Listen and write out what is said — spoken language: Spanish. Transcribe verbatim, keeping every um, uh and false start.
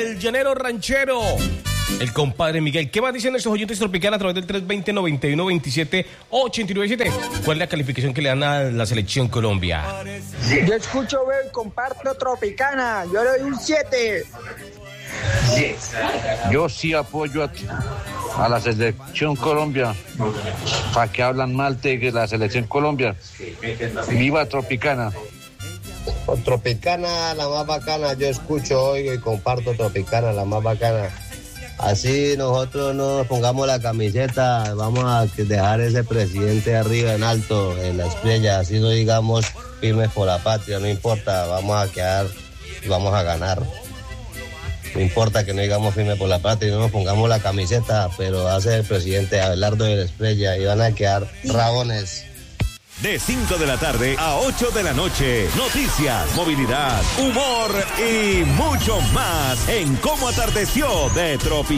el llanero ranchero, el compadre Miguel. ¿Qué más dicen esos oyentes tropicales a través del tres veinte, noventa y uno, veintisiete, ochenta y nueve siete? ¿Cuál es la calificación que le dan a la selección Colombia? Yo escucho, veo y comparto Tropicana. Yo le doy un siete. Yo sí apoyo a, a la selección Colombia. ¿Para que hablan mal de la selección Colombia? Viva Tropicana. Tropicana, la más bacana. Yo escucho, oigo y comparto Tropicana, la más bacana. Así nosotros no nos pongamos la camiseta, vamos a dejar ese presidente arriba en alto, en la estrella, así no digamos firmes por la patria, no importa, vamos a quedar y vamos a ganar. No importa que no digamos firme por la patria y no nos pongamos la camiseta, pero hace el presidente Abelardo de la Estrella y van a quedar rabones. De cinco de la tarde a ocho de la noche, noticias, movilidad, humor y mucho más en Cómo Atardeció de Tropical.